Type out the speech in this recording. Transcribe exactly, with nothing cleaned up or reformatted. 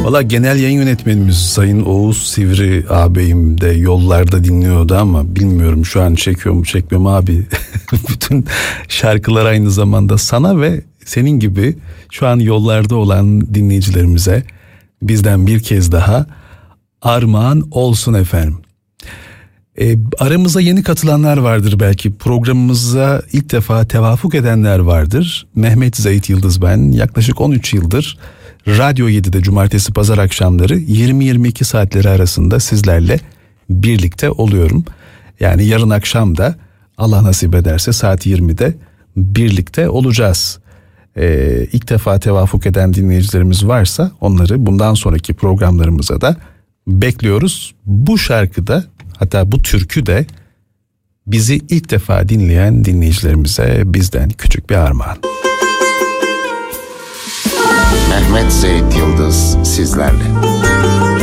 Valla genel yayın yönetmenimiz Sayın Oğuz Sivri ağabeyim de yollarda dinliyordu ama bilmiyorum şu an çekiyor mu çekmiyor mu abi. Bütün şarkılar aynı zamanda sana ve senin gibi şu an yollarda olan dinleyicilerimize bizden bir kez daha armağan olsun efendim. E, aramıza yeni katılanlar vardır belki, programımıza ilk defa tevafuk edenler vardır. Mehmet Zeyt Yıldız ben, yaklaşık on üç yıldır Radyo yedide cumartesi pazar akşamları yirmi yirmi iki saatleri arasında sizlerle birlikte oluyorum. Yani yarın akşam da Allah nasip ederse saat yirmide birlikte olacağız. Ee, ilk defa tevafuk eden dinleyicilerimiz varsa onları bundan sonraki programlarımıza da bekliyoruz. Bu şarkıda, hatta bu türkü de bizi ilk defa dinleyen dinleyicilerimize bizden küçük bir armağan. Mehmet Zeyt Yıldız sizlerle.